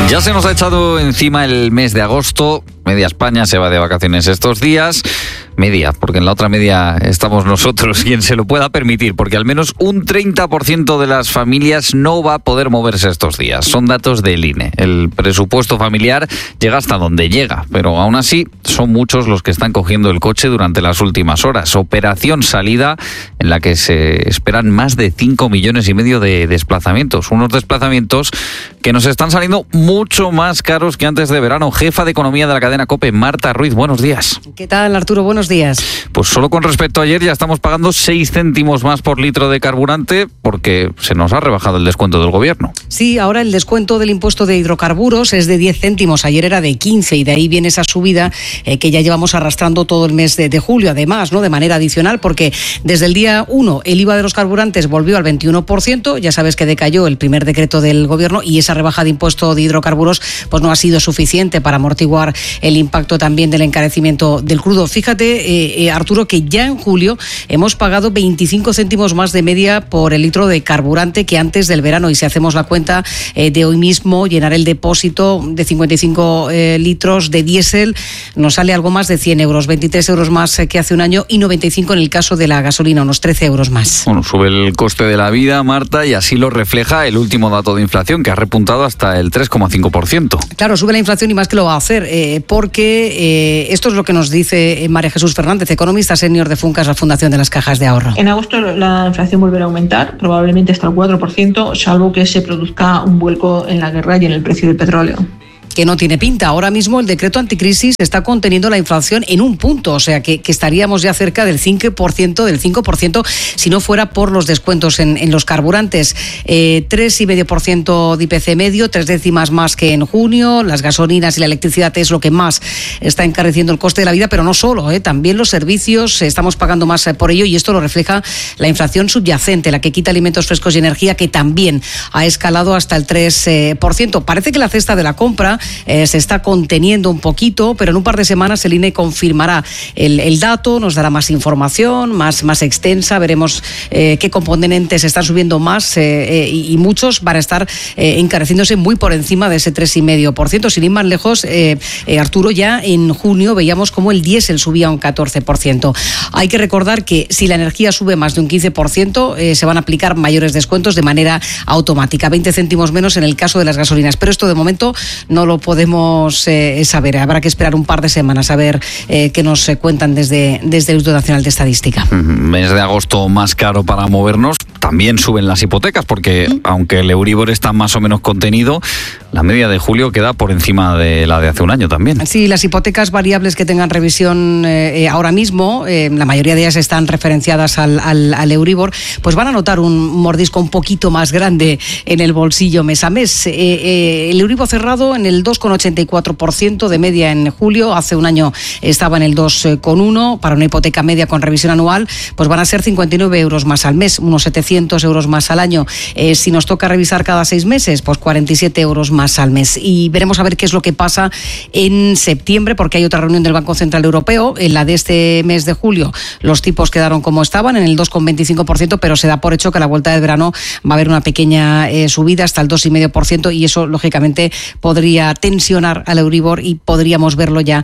Ya se nos ha echado encima el mes de agosto. Media España se va de vacaciones estos días. Media, porque en la otra media estamos nosotros, quien se lo pueda permitir, porque al menos un 30% de las familias no va a poder moverse estos días. Son datos del INE. El presupuesto familiar llega hasta donde llega, pero aún así son muchos los que están cogiendo el coche durante las últimas horas. Operación salida en la que se esperan más de 5,5 millones de desplazamientos. Unos desplazamientos que nos están saliendo mucho más caros que antes de verano. Jefa de Economía de la cadena COPE, Marta Ruiz, buenos días. ¿Qué tal, Arturo? Buenos días. Pues solo con respecto a ayer ya estamos pagando 6 céntimos más por litro de carburante porque se nos ha rebajado el descuento del gobierno. Sí, ahora el descuento del impuesto de hidrocarburos es de 10 céntimos. Ayer era de 15 y de ahí viene esa subida que ya llevamos arrastrando todo el mes de julio, además, ¿no? De manera adicional, porque desde el día 1 el IVA de los carburantes volvió al 21%. Ya sabes que decayó el primer decreto del gobierno y esa rebaja de impuesto de hidrocarburos pues no ha sido suficiente para amortiguar el impacto también del encarecimiento del crudo. Fíjate, Arturo, que ya en julio hemos pagado 25 céntimos más de media por el litro de carburante que antes del verano, y si hacemos la cuenta de hoy mismo, llenar el depósito de 55 litros de diésel nos sale algo más de 100 euros, 23 euros más que hace un año y 95 en el caso de la gasolina, unos 13 euros más. Bueno, sube el coste de la vida, Marta, y así lo refleja el último dato de inflación, que ha repuntado hasta el 3,5%. Claro, sube la inflación y más que lo va a hacer, porque esto es lo que nos dice María Jesús Fernández, economista senior de Funcas, la Fundación de las Cajas de Ahorro. En agosto la inflación volverá a aumentar, probablemente hasta el 4%, salvo que se produzca un vuelco en la guerra y en el precio del petróleo. Que no tiene pinta. Ahora mismo el decreto anticrisis está conteniendo la inflación en un punto, o sea que estaríamos ya cerca del 5%, si no fuera por los descuentos en los carburantes. 3,5% de IPC medio, 3 décimas más que en junio. Las gasolinas y la electricidad es lo que más está encareciendo el coste de la vida, pero no solo, también los servicios, estamos pagando más por ello, y esto lo refleja la inflación subyacente, la que quita alimentos frescos y energía, que también ha escalado hasta el 3%. Parece que la cesta de la compra se está conteniendo un poquito, pero en un par de semanas el INE confirmará el dato, nos dará más información, más extensa, veremos qué componentes están subiendo más y muchos van a estar encareciéndose muy por encima de ese 3,5%. Sin ir más lejos, Arturo, ya en junio veíamos como el diésel subía un 14%. Hay que recordar que si la energía sube más de un 15%, se van a aplicar mayores descuentos de manera automática, 20 céntimos menos en el caso de las gasolinas, pero esto de momento no lo podemos saber. Habrá que esperar un par de semanas a ver qué nos cuentan desde el Instituto Nacional de Estadística. Mes de agosto más caro para movernos. También suben las hipotecas porque aunque el Euribor está más o menos contenido, la media de julio queda por encima de la de hace un año también. Sí, las hipotecas variables que tengan revisión ahora mismo, la mayoría de ellas están referenciadas al Euribor, pues van a notar un mordisco un poquito más grande en el bolsillo mes a mes. El Euribor cerrado en el 2,84% de media en julio, hace un año estaba en el 2,1%, para una hipoteca media con revisión anual, pues van a ser 59 euros más al mes, unos 700 euros más al año. Si nos toca revisar cada 6 meses, pues 47 euros más al mes. Y veremos a ver qué es lo que pasa en septiembre, porque hay otra reunión del Banco Central Europeo. En la de este mes de julio, los tipos quedaron como estaban, en el 2,25%, pero se da por hecho que a la vuelta del verano va a haber una pequeña subida hasta el 2,5%, y eso, lógicamente, podría tensionar al Euribor y podríamos verlo ya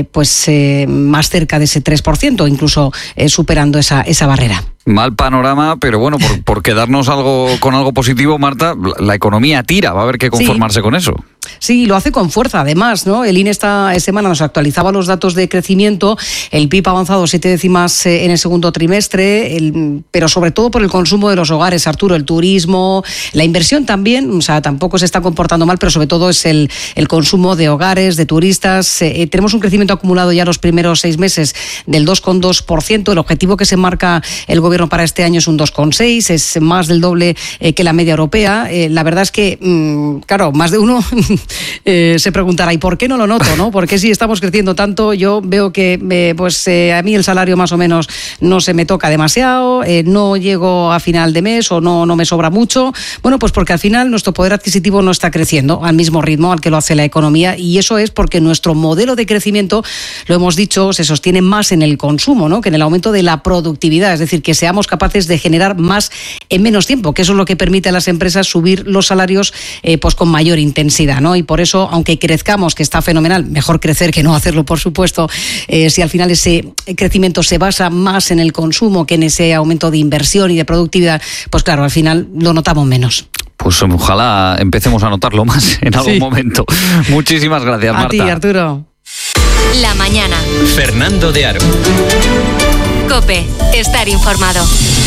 más cerca de ese 3%, incluso superando esa barrera. Mal panorama, pero bueno, por quedarnos con algo positivo, Marta, la economía tira, va a haber que conformarse con eso. Sí, lo hace con fuerza, además, ¿no? El INE esta semana nos actualizaba los datos de crecimiento. El PIB ha avanzado 7 décimas en el segundo trimestre, pero sobre todo por el consumo de los hogares, Arturo, el turismo, la inversión también, o sea, tampoco se está comportando mal, pero sobre todo es el consumo de hogares, de turistas. Tenemos un crecimiento acumulado ya los primeros 6 meses del 2,2%. El objetivo que se marca el gobierno para este año es un 2,6%, es más del doble que la media europea. La verdad es que, claro, más de uno se preguntará, ¿y por qué no lo noto, no? ¿Por qué si estamos creciendo tanto? Yo veo que a mí el salario más o menos no se me toca demasiado, no llego a final de mes o no me sobra mucho. Bueno, pues porque al final nuestro poder adquisitivo no está creciendo al mismo ritmo al que lo hace la economía, y eso es porque nuestro modelo de crecimiento, lo hemos dicho, se sostiene más en el consumo, ¿no?, que en el aumento de la productividad, es decir, que seamos capaces de generar más en menos tiempo, que eso es lo que permite a las empresas subir los salarios pues con mayor intensidad, ¿no? y por eso, aunque crezcamos, que está fenomenal, mejor crecer que no hacerlo, por supuesto, si al final ese crecimiento se basa más en el consumo que en ese aumento de inversión y de productividad, pues claro, al final lo notamos menos. Pues ojalá empecemos a notarlo más en algún momento. Muchísimas gracias, Marta. A ti, Arturo. La mañana. Fernando de Aro. COPE. Estar informado.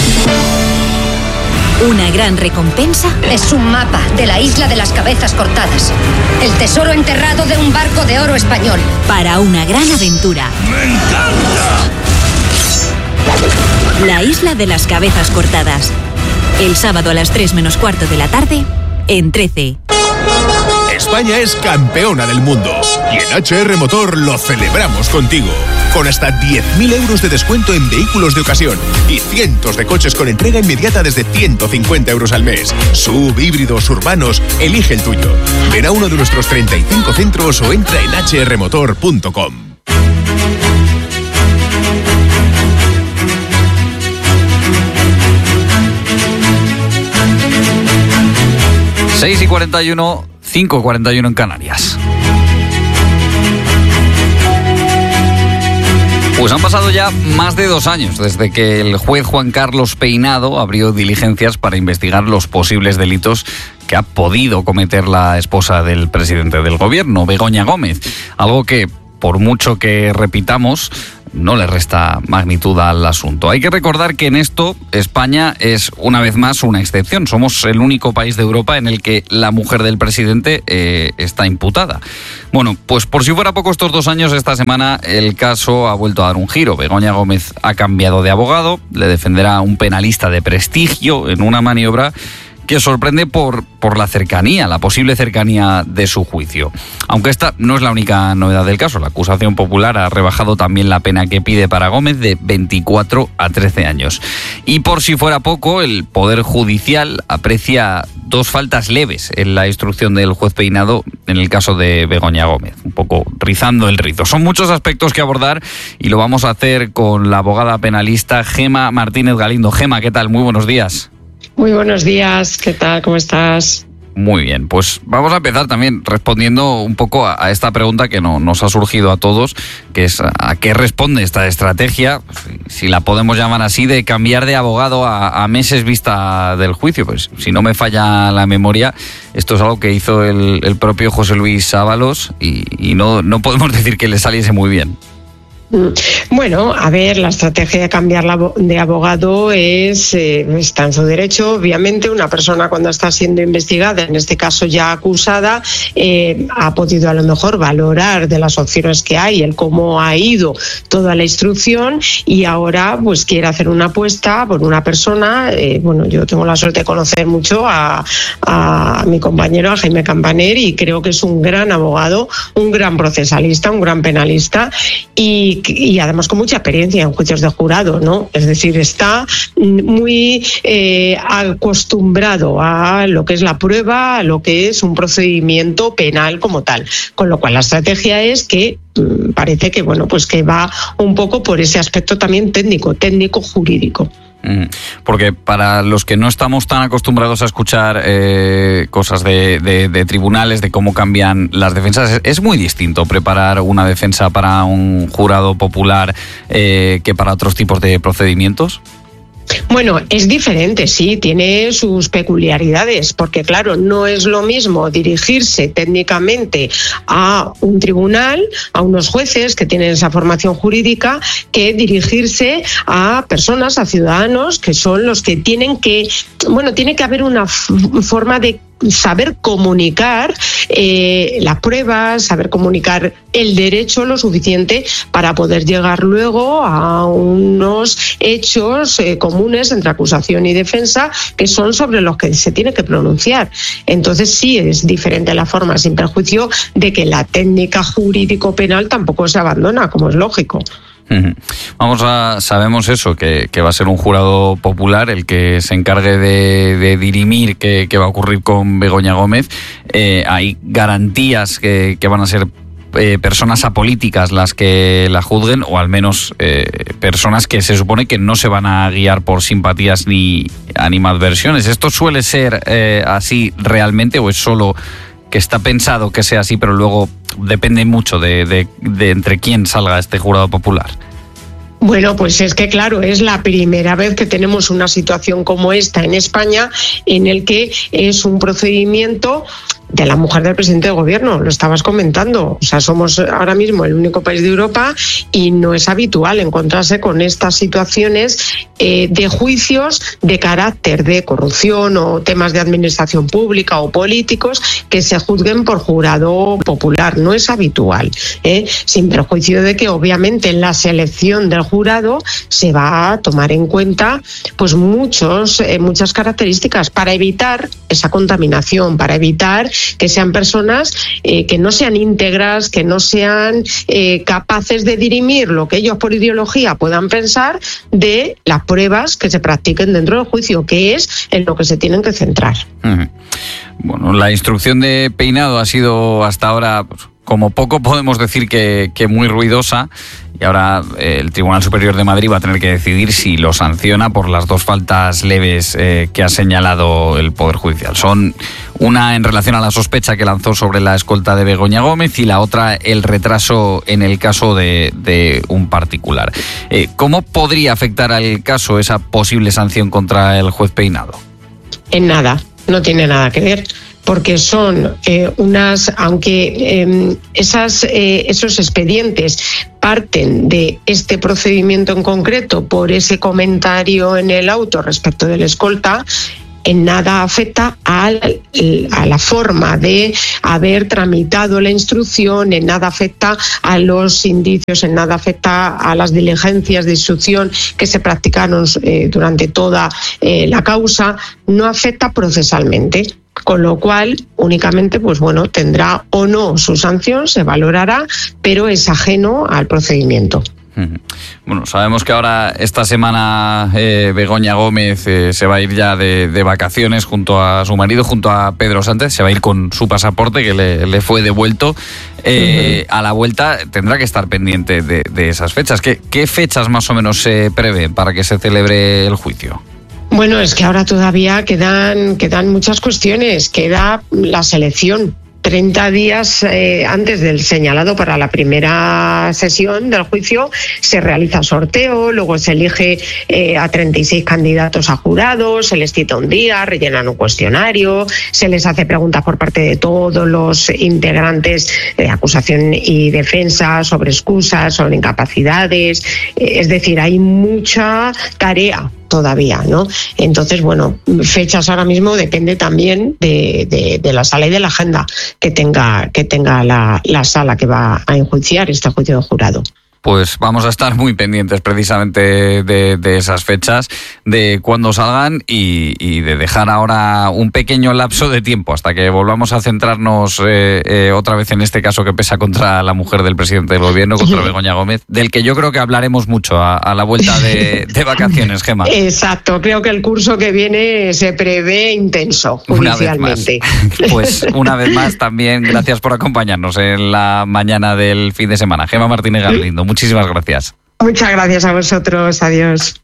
Una gran recompensa es un mapa de la isla de las cabezas cortadas. El tesoro enterrado de un barco de oro español. Para una gran aventura. ¡Me encanta! La isla de las cabezas cortadas. El sábado a las 3:15 de la tarde, en 13. España es campeona del mundo y en HR Motor lo celebramos contigo. Con hasta 10.000 euros de descuento en vehículos de ocasión y cientos de coches con entrega inmediata desde 150 euros al mes. SUV, híbridos, urbanos, elige el tuyo. Ven a uno de nuestros 35 centros o entra en hrmotor.com. 6:41, 5:41 en Canarias. Pues han pasado ya más de 2 años desde que el juez Juan Carlos Peinado abrió diligencias para investigar los posibles delitos que ha podido cometer la esposa del presidente del gobierno, Begoña Gómez. Algo que, por mucho que repitamos, no le resta magnitud al asunto. Hay que recordar que en esto España es una vez más una excepción. Somos el único país de Europa en el que la mujer del presidente está imputada. Bueno, pues por si fuera poco, estos 2 años, esta semana el caso ha vuelto a dar un giro. Begoña Gómez ha cambiado de abogado, le defenderá un penalista de prestigio en una maniobra que sorprende por la cercanía, la posible cercanía de su juicio. Aunque esta no es la única novedad del caso. La acusación popular ha rebajado también la pena que pide para Gómez de 24 a 13 años. Y por si fuera poco, el Poder Judicial aprecia 2 faltas leves en la instrucción del juez Peinado en el caso de Begoña Gómez, un poco rizando el rizo. Son muchos aspectos que abordar y lo vamos a hacer con la abogada penalista Gema Martínez Galindo. Gema, ¿qué tal? Muy buenos días. Muy buenos días, ¿qué tal? ¿Cómo estás? Muy bien, pues vamos a empezar también respondiendo un poco a esta pregunta que nos ha surgido a todos, que es ¿a qué responde esta estrategia, si la podemos llamar así, de cambiar de abogado a meses vista del juicio? Pues si no me falla la memoria, esto es algo que hizo el propio José Luis Ábalos y no podemos decir que le saliese muy bien. Bueno, a ver, la estrategia de cambiar de abogado está en su derecho. Obviamente, una persona cuando está siendo investigada, en este caso ya acusada, ha podido a lo mejor valorar de las opciones que hay, el cómo ha ido toda la instrucción, y ahora pues quiere hacer una apuesta por una persona. Bueno, yo tengo la suerte de conocer mucho a mi compañero, a Jaime Campaner, y creo que es un gran abogado, un gran procesalista, un gran penalista y además con mucha experiencia en juicios de jurado, ¿no? Es decir, está muy acostumbrado a lo que es la prueba, a lo que es un procedimiento penal como tal. Con lo cual la estrategia es que parece que, bueno, pues que va un poco por ese aspecto también técnico jurídico. Porque para los que no estamos tan acostumbrados a escuchar cosas de tribunales, de cómo cambian las defensas, es muy distinto preparar una defensa para un jurado popular que para otros tipos de procedimientos. Bueno, es diferente, sí, tiene sus peculiaridades, porque claro, no es lo mismo dirigirse técnicamente a un tribunal, a unos jueces que tienen esa formación jurídica, que dirigirse a personas, a ciudadanos, que son los que tiene que haber una forma de saber comunicar las pruebas, saber comunicar el derecho lo suficiente para poder llegar luego a unos hechos comunes entre acusación y defensa, que son sobre los que se tiene que pronunciar. Entonces sí es diferente la forma, sin perjuicio de que la técnica jurídico-penal tampoco se abandona, como es lógico. Sabemos eso, que va a ser un jurado popular el que se encargue de dirimir qué va a ocurrir con Begoña Gómez. Hay garantías que van a ser personas apolíticas las que la juzguen, o al menos personas que se supone que no se van a guiar por simpatías ni animadversiones. ¿Esto suele ser así realmente, o es solo está pensado que sea así, pero luego depende mucho de entre quién salga este jurado popular. Bueno, pues es que claro, es la primera vez que tenemos una situación como esta en España, en el que es un procedimiento de la mujer del presidente del gobierno, lo estabas comentando. O sea, somos ahora mismo el único país de Europa y no es habitual encontrarse con estas situaciones de juicios de carácter de corrupción o temas de administración pública o políticos que se juzguen por jurado popular. No es habitual, sin perjuicio de que obviamente en la selección del jurado se va a tomar en cuenta pues muchas características para evitar esa contaminación, para evitar que sean personas que no sean íntegras, que no sean capaces de dirimir lo que ellos por ideología puedan pensar de las pruebas que se practiquen dentro del juicio, que es en lo que se tienen que centrar. Bueno, la instrucción de Peinado ha sido hasta ahora, pues, como poco podemos decir que muy ruidosa, y ahora el Tribunal Superior de Madrid va a tener que decidir si lo sanciona por las dos faltas leves que ha señalado el Poder Judicial. Son una en relación a la sospecha que lanzó sobre la escolta de Begoña Gómez y la otra el retraso en el caso de un particular. ¿Cómo podría afectar al caso esa posible sanción contra el juez Peinado? En nada, no tiene nada que ver. Porque son aunque esos expedientes parten de este procedimiento en concreto por ese comentario en el auto respecto del escolta, en nada afecta a la forma de haber tramitado la instrucción, en nada afecta a los indicios, en nada afecta a las diligencias de instrucción que se practicaron durante toda la causa, no afecta procesalmente. Con lo cual, únicamente, pues bueno, tendrá o no su sanción, se valorará, pero es ajeno al procedimiento. Bueno, sabemos que ahora, esta semana, Begoña Gómez se va a ir ya de vacaciones junto a su marido, junto a Pedro Sánchez, se va a ir con su pasaporte que le fue devuelto. A la vuelta tendrá que estar pendiente de esas fechas. ¿Qué fechas más o menos se prevén para que se celebre el juicio? Bueno, es que ahora todavía quedan muchas cuestiones. Queda la selección. 30 días antes del señalado para la primera sesión del juicio se realiza sorteo, luego se elige a 36 candidatos a jurados, se les cita un día, rellenan un cuestionario, se les hace preguntas por parte de todos los integrantes de acusación y defensa sobre excusas, sobre incapacidades, es decir, hay mucha tarea todavía, ¿no? Entonces, bueno, fechas ahora mismo depende también de la sala y de la agenda que tenga la sala que va a enjuiciar este juicio de jurado. Pues vamos a estar muy pendientes precisamente de esas fechas, de cuándo salgan y de dejar ahora un pequeño lapso de tiempo hasta que volvamos a centrarnos otra vez en este caso que pesa contra la mujer del presidente del gobierno, contra Begoña Gómez, del que yo creo que hablaremos mucho a la vuelta de vacaciones, Gemma. Exacto, creo que el curso que viene se prevé intenso judicialmente. Pues una vez más también gracias por acompañarnos en la mañana del fin de semana. Gemma Martínez Garlindo, muchísimas gracias. Muchas gracias a vosotros. Adiós.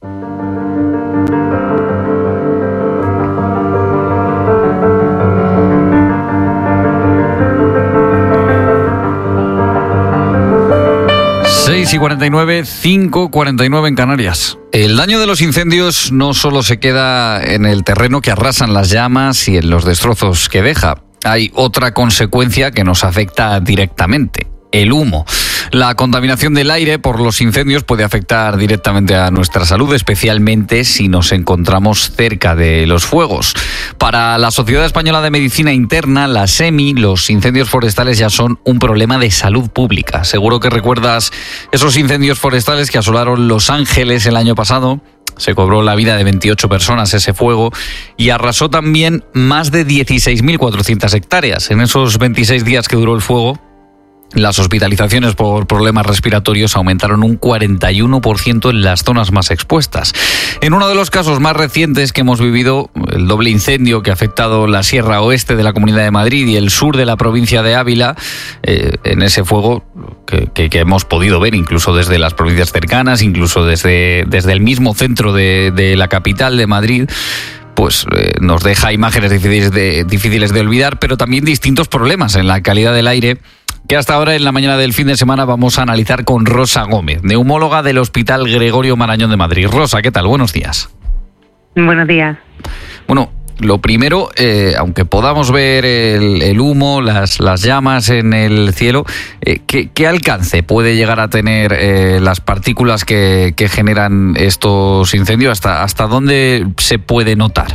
Y 49, 5:49 en Canarias. El daño de los incendios no solo se queda en el terreno que arrasan las llamas y en los destrozos que deja. Hay otra consecuencia que nos afecta directamente: el humo. La contaminación del aire por los incendios puede afectar directamente a nuestra salud, especialmente si nos encontramos cerca de los fuegos. Para la Sociedad Española de Medicina Interna, la SEMI, los incendios forestales ya son un problema de salud pública. Seguro que recuerdas esos incendios forestales que asolaron Los Ángeles el año pasado. Se cobró la vida de 28 personas ese fuego y arrasó también más de 16.400 hectáreas. En esos 26 días que duró el fuego, las hospitalizaciones por problemas respiratorios aumentaron un 41% en las zonas más expuestas. En uno de los casos más recientes que hemos vivido, el doble incendio que ha afectado la Sierra Oeste de la Comunidad de Madrid y el sur de la provincia de Ávila, en ese fuego que hemos podido ver incluso desde las provincias cercanas, incluso desde el mismo centro de la capital de Madrid, pues nos deja imágenes difíciles de olvidar, pero también distintos problemas en la calidad del aire, que hasta ahora en la mañana del fin de semana vamos a analizar con Rosa Gómez, neumóloga del Hospital Gregorio Marañón de Madrid. Rosa, ¿qué tal? Buenos días. Buenos días. Bueno, lo primero, aunque podamos ver el humo, las llamas en el cielo, ¿qué alcance puede llegar a tener las partículas que generan estos incendios? ¿Hasta dónde se puede notar?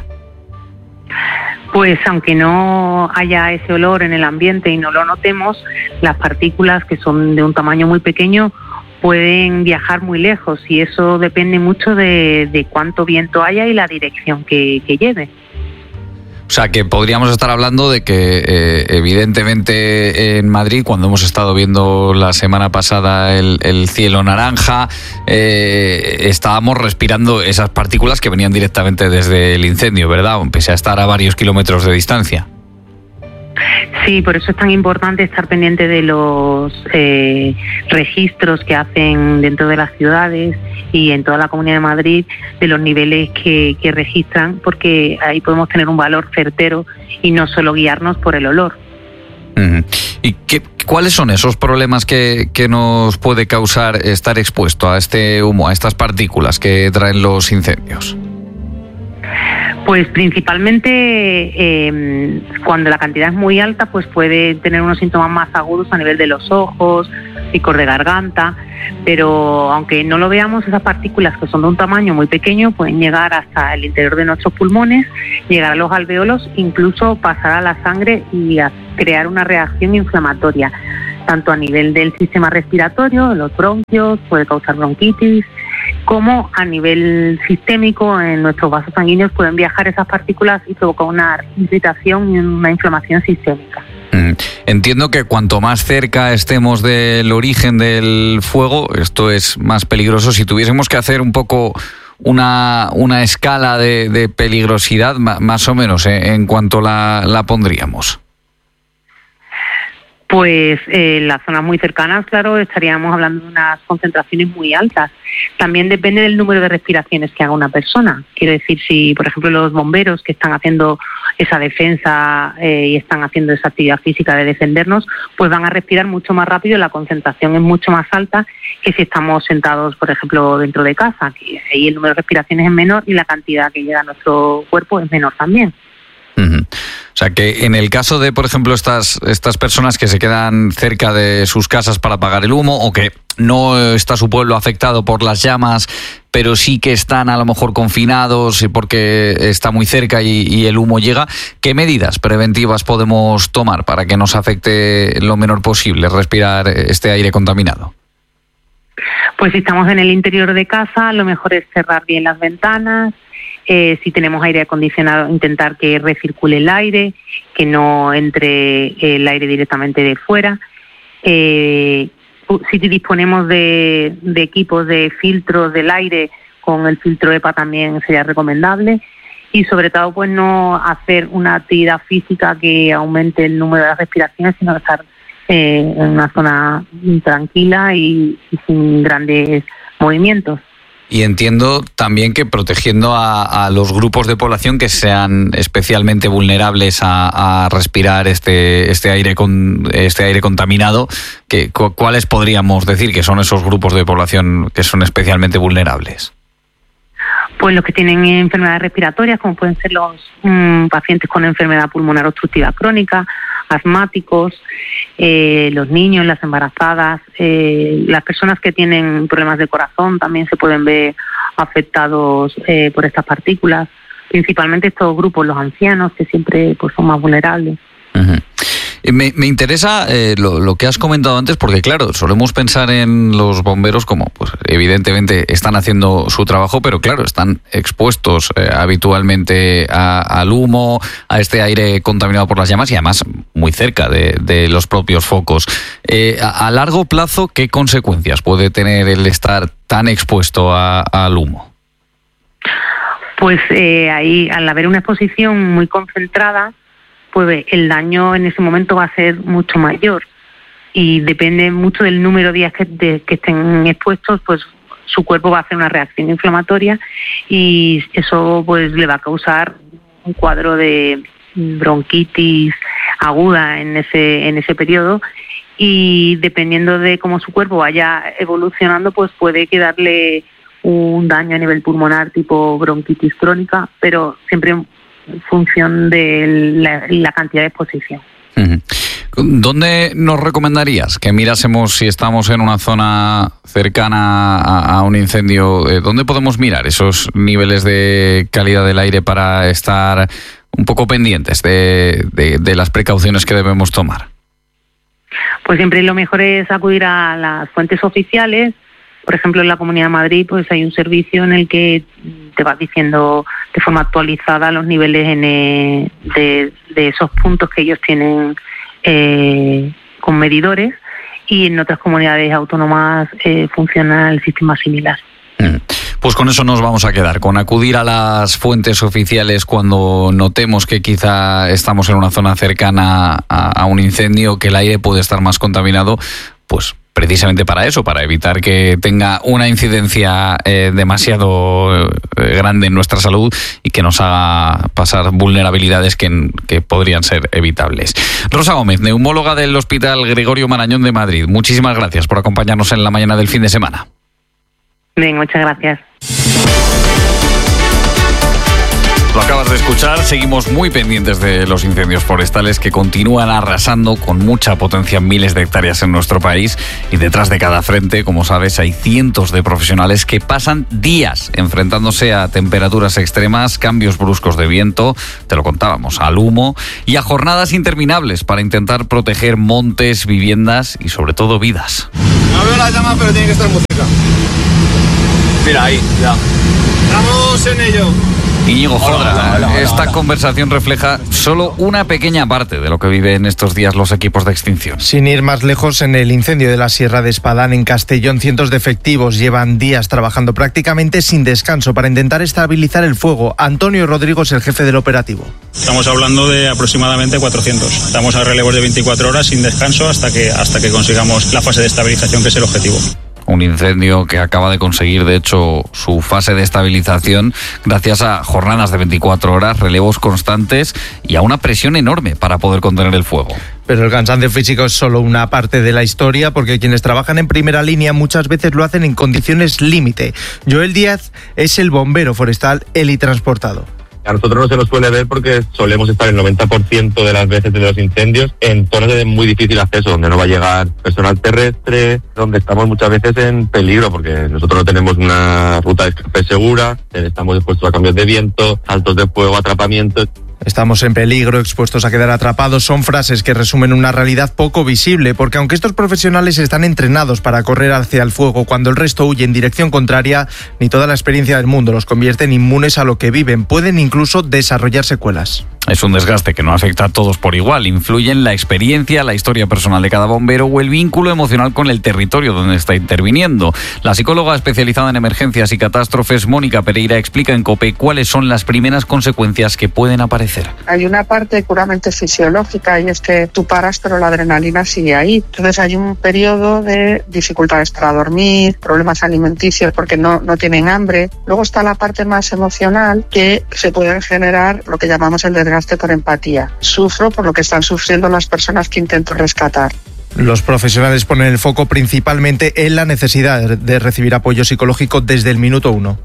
Pues aunque no haya ese olor en el ambiente y no lo notemos, las partículas, que son de un tamaño muy pequeño, pueden viajar muy lejos, y eso depende mucho de cuánto viento haya y la dirección que lleve. O sea, que podríamos estar hablando de que evidentemente en Madrid, cuando hemos estado viendo la semana pasada el cielo naranja, estábamos respirando esas partículas que venían directamente desde el incendio, ¿verdad? Pese a estar a varios kilómetros de distancia. Sí, por eso es tan importante estar pendiente de los registros que hacen dentro de las ciudades y en toda la Comunidad de Madrid, de los niveles que registran, porque ahí podemos tener un valor certero y no solo guiarnos por el olor. Uh-huh. ¿Y cuáles son esos problemas que nos puede causar estar expuesto a este humo, a estas partículas que traen los incendios? Pues principalmente cuando la cantidad es muy alta, pues puede tener unos síntomas más agudos a nivel de los ojos, picor de garganta, pero aunque no lo veamos, esas partículas, que son de un tamaño muy pequeño, pueden llegar hasta el interior de nuestros pulmones, llegar a los alvéolos, incluso pasar a la sangre y a crear una reacción inflamatoria, tanto a nivel del sistema respiratorio, en los bronquios, puede causar bronquitis, como a nivel sistémico, en nuestros vasos sanguíneos pueden viajar esas partículas y provocar una irritación y una inflamación sistémica. Entiendo que cuanto más cerca estemos del origen del fuego, esto es más peligroso. Si tuviésemos que hacer un poco una escala de peligrosidad, más o menos, ¿en cuánto la pondríamos? Pues en las zonas muy cercanas, claro, estaríamos hablando de unas concentraciones muy altas. También depende del número de respiraciones que haga una persona. Quiero decir, si por ejemplo los bomberos, que están haciendo esa defensa y están haciendo esa actividad física de defendernos, pues van a respirar mucho más rápido, la concentración es mucho más alta que si estamos sentados, por ejemplo, dentro de casa, que ahí el número de respiraciones es menor y la cantidad que llega a nuestro cuerpo es menor también. Uh-huh. O sea que en el caso de, por ejemplo, estas personas que se quedan cerca de sus casas para apagar el humo, o que no está su pueblo afectado por las llamas, pero sí que están a lo mejor confinados porque está muy cerca y el humo llega, ¿qué medidas preventivas podemos tomar para que nos afecte lo menor posible respirar este aire contaminado? Pues si estamos en el interior de casa, lo mejor es cerrar bien las ventanas. Si tenemos aire acondicionado, intentar que recircule el aire, que no entre el aire directamente de fuera. Si disponemos de equipos de filtros del aire, con el filtro EPA también sería recomendable. Y sobre todo, pues no hacer una actividad física que aumente el número de las respiraciones, sino estar en una zona tranquila y sin grandes movimientos. Y entiendo también que protegiendo a los grupos de población que sean especialmente vulnerables a respirar este aire contaminado, ¿cuáles podríamos decir que son esos grupos de población que son especialmente vulnerables? Pues los que tienen enfermedades respiratorias, como pueden ser los pacientes con enfermedad pulmonar obstructiva crónica, asmáticos, los niños, las embarazadas, las personas que tienen problemas de corazón también se pueden ver afectados por estas partículas. Principalmente estos grupos, los ancianos, que siempre pues son más vulnerables. Uh-huh. Me interesa lo que has comentado antes, porque claro, solemos pensar en los bomberos como, pues evidentemente están haciendo su trabajo, pero claro, están expuestos habitualmente al humo, a este aire contaminado por las llamas y además muy cerca de los propios focos. A largo plazo, ¿qué consecuencias puede tener el estar tan expuesto al humo? Pues ahí, al haber una exposición muy concentrada, pues el daño en ese momento va a ser mucho mayor y depende mucho del número de días que estén expuestos, pues su cuerpo va a hacer una reacción inflamatoria y eso pues le va a causar un cuadro de bronquitis aguda en ese periodo, y dependiendo de cómo su cuerpo vaya evolucionando, pues puede quedarle un daño a nivel pulmonar tipo bronquitis crónica, pero siempre en función de la cantidad de exposición. ¿Dónde nos recomendarías que mirásemos si estamos en una zona cercana a un incendio? ¿Dónde podemos mirar esos niveles de calidad del aire para estar un poco pendientes de las precauciones que debemos tomar? Pues siempre lo mejor es acudir a las fuentes oficiales. Por ejemplo, en la Comunidad de Madrid pues hay un servicio en el que te va diciendo de forma actualizada los niveles de esos puntos que ellos tienen con medidores, y en otras comunidades autónomas funciona el sistema similar. Pues con eso nos vamos a quedar, con acudir a las fuentes oficiales cuando notemos que quizá estamos en una zona cercana a un incendio, que el aire puede estar más contaminado, pues precisamente para eso, para evitar que tenga una incidencia demasiado grande en nuestra salud y que nos haga pasar vulnerabilidades que podrían ser evitables. Rosa Gómez, neumóloga del Hospital Gregorio Marañón de Madrid, muchísimas gracias por acompañarnos en la mañana del fin de semana. Bien, muchas gracias. Lo acabas de escuchar, seguimos muy pendientes de los incendios forestales que continúan arrasando con mucha potencia en miles de hectáreas en nuestro país, y detrás de cada frente, como sabes, hay cientos de profesionales que pasan días enfrentándose a temperaturas extremas, cambios bruscos de viento, te lo contábamos, al humo y a jornadas interminables para intentar proteger montes, viviendas y sobre todo vidas. No veo la llama, pero tiene que estar muy cerca. Mira ahí, ya. Estamos en ello. Íñigo Jodra, esta conversación refleja solo una pequeña parte de lo que viven estos días los equipos de extinción. Sin ir más lejos, en el incendio de la Sierra de Espadán, en Castellón, cientos de efectivos llevan días trabajando prácticamente sin descanso para intentar estabilizar el fuego. Antonio Rodrigo es el jefe del operativo. Estamos hablando de aproximadamente 400. Estamos a relevos de 24 horas sin descanso hasta que consigamos la fase de estabilización, que es el objetivo. Un incendio que acaba de conseguir, de hecho, su fase de estabilización gracias a jornadas de 24 horas, relevos constantes y a una presión enorme para poder contener el fuego. Pero el cansancio físico es solo una parte de la historia, porque quienes trabajan en primera línea muchas veces lo hacen en condiciones límite. Joel Díaz es el bombero forestal helitransportado. A nosotros no se nos suele ver porque solemos estar el 90% de las veces de los incendios en zonas de muy difícil acceso, donde no va a llegar personal terrestre, donde estamos muchas veces en peligro, porque nosotros no tenemos una ruta de escape segura, estamos expuestos a cambios de viento, saltos de fuego, atrapamientos. Estamos en peligro, expuestos a quedar atrapados, son frases que resumen una realidad poco visible, porque aunque estos profesionales están entrenados para correr hacia el fuego cuando el resto huye en dirección contraria, ni toda la experiencia del mundo los convierte en inmunes a lo que viven, pueden incluso desarrollar secuelas. Es un desgaste que no afecta a todos por igual. Influyen la experiencia, la historia personal de cada bombero o el vínculo emocional con el territorio donde está interviniendo. La psicóloga especializada en emergencias y catástrofes, Mónica Pereira, explica en COPE cuáles son las primeras consecuencias que pueden aparecer. Hay una parte puramente fisiológica, y es que tú paras pero la adrenalina sigue ahí. Entonces hay un periodo de dificultades para dormir, problemas alimenticios porque no tienen hambre. Luego está la parte más emocional, que se pueden generar lo que llamamos el desgaste por empatía. Sufro por lo que están sufriendo las personas que intento rescatar. Los profesionales ponen el foco principalmente en la necesidad de recibir apoyo psicológico desde el minuto 1.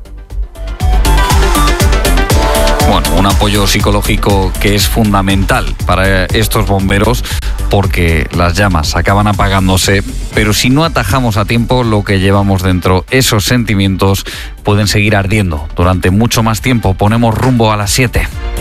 Bueno, un apoyo psicológico que es fundamental para estos bomberos, porque las llamas acaban apagándose, pero si no atajamos a tiempo lo que llevamos dentro, esos sentimientos pueden seguir ardiendo durante mucho más tiempo. Ponemos rumbo a las 7.